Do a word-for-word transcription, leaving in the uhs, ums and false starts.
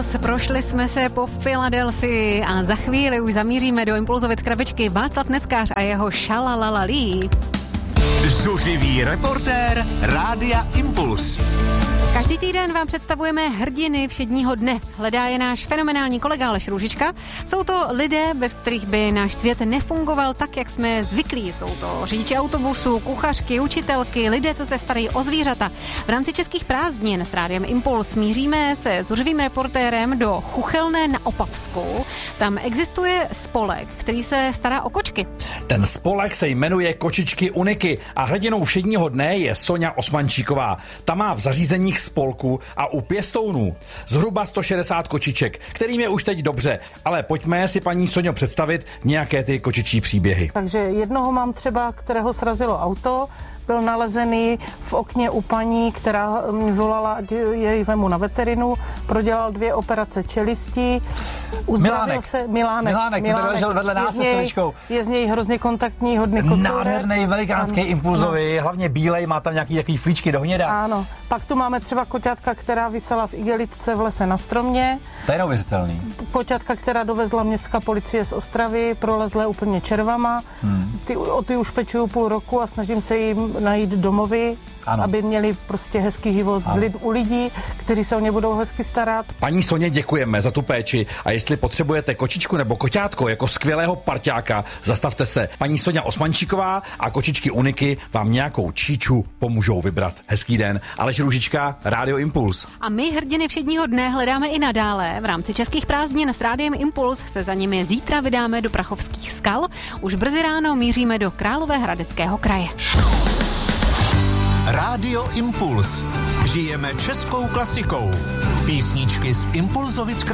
Impuls, prošli jsme se po Filadelfii a za chvíli už zamíříme do Impulzovic krabičky. Václav Neckář a jeho šalalalí. Zuřivý reportér Rádia Impuls. Každý týden vám představujeme hrdiny všedního dne. Hledá je náš fenomenální kolega Aleš Růžička. Jsou to lidé, bez kterých by náš svět nefungoval tak, jak jsme zvyklí. Jsou to řidiči autobusů, kuchařky, učitelky, lidé, co se starají o zvířata. V rámci českých prázdnin s Rádiem Impuls míříme se zuřivým reportérem do Chuchelné na Opavsku. Tam existuje spolek, který se stará o kočky. Ten spolek se jmenuje Kočičky Uniky a hrdinou všedního dne je Soňa Osmančíková. Ta má v zařízeních spolku a u pěstounů zhruba sto šedesát kočiček, kterým je už teď dobře. Ale pojďme si, paní Soňo, představit nějaké ty kočičí příběhy. Takže jednoho mám třeba, kterého srazilo auto, byl nalezený v okně u paní, která mi volala, ať jej vemu na veterinu, prodělal dvě operace čelistí, uzdravil Milánek. se, Milánek, Milánek, Milánek. Ležel vedle nás se celičkou. Je z něj hrozně kontaktní, hodný kocourek. Nádherný, velikánský, ano, impulzový, no. Hlavně bílej, má tam nějaký takový flíčky do hněda. Ano, pak tu máme třeba koťátka, která visela v igelitce v lese na stromě. To je neuvěřitelný. Koťátka, která dovezla městská policie z Ostravy, prolezlé úplně červama. Hmm. Ty, o ty už pečuju půl roku a snažím se jim najít domovy, ano, aby měli prostě hezký život z lid, u lidí, kteří se o ně budou hezky starat. Paní Soně, děkujeme za tu péči a jestli potřebujete kočičku nebo koťátko jako skvělého parťáka, zastavte se. Paní Soňa Osmančíková a Kočičky Uniky vám nějakou číču pomůžou vybrat. Hezký den. Aleš Růžička, Rádio Impuls. A my hrdiny všedního dne hledáme i nadále. V rámci českých prázdnin s Rádiem Impuls se za nimi zítra vydáme do Prachovských skal. Už brzy ráno míříme do Královéhradeckého kraje. Rádio Impuls. Žijeme českou klasikou. Písničky z Impulzovic krabičky.